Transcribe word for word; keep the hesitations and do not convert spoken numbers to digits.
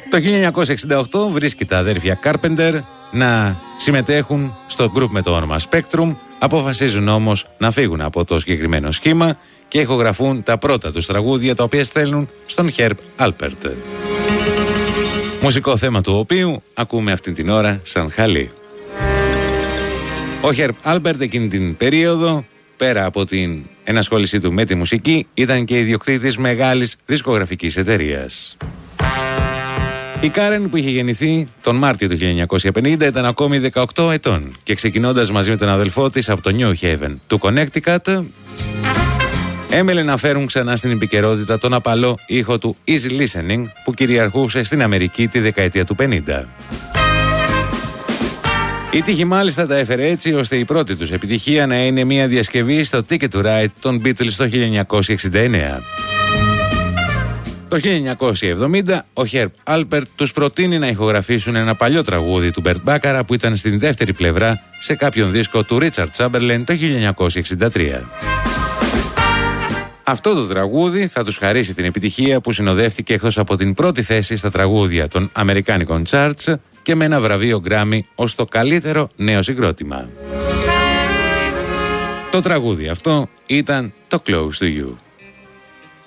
Το χίλια εννιακόσια εξήντα οκτώ βρίσκει τα αδέρφια Carpenter να συμμετέχουν στο γκρουπ με το όνομα Spectrum, αποφασίζουν όμως να φύγουν από το συγκεκριμένο σχήμα και ηχογραφούν τα πρώτα τους τραγούδια, τα οποία στέλνουν στον Herb Alpert. Μουσικό θέμα του οποίου ακούμε αυτήν την ώρα σαν χαλί. Ο Herb Alpert εκείνη την περίοδο, πέρα από την ενασχόλησή του με τη μουσική, ήταν και ιδιοκτήτης μεγάλης δισκογραφικής εταιρείας. Η Κάρεν, που είχε γεννηθεί τον Μάρτιο του χίλια εννιακόσια πενήντα, ήταν ακόμη δεκαοκτώ ετών και ξεκινώντας μαζί με τον αδελφό της από το New Haven του Connecticut, έμελε να φέρουν ξανά στην επικαιρότητα τον απαλό ήχο του easy listening που κυριαρχούσε στην Αμερική τη δεκαετία του πενήντα. Η τύχη μάλιστα τα έφερε έτσι ώστε η πρώτη τους επιτυχία να είναι μια διασκευή στο Ticket to Ride των Beatles το χίλια εννιακόσια εξήντα εννέα. Το χίλια εννιακόσια εβδομήντα ο Herb Alpert τους προτείνει να ηχογραφήσουν ένα παλιό τραγούδι του Bert Bacharach που ήταν στην δεύτερη πλευρά σε κάποιον δίσκο του Richard Chamberlain το χίλια εννιακόσια εξήντα τρία. Αυτό το τραγούδι θα τους χαρίσει την επιτυχία που συνοδεύτηκε εκτός από την πρώτη θέση στα τραγούδια των αμερικάνικων charts και με ένα βραβείο Grammy ως το καλύτερο νέο συγκρότημα. Το τραγούδι αυτό ήταν το Close to You.